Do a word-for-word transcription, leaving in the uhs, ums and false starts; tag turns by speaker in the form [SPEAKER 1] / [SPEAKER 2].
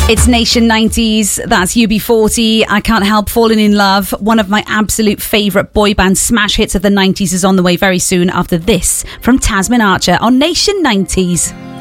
[SPEAKER 1] It's Nation nineties, that's U B forty, I Can't Help Falling in Love. One of my absolute favourite boy band smash hits of the nineties is on the way very soon after this from Tasman Archer on Nation nineties.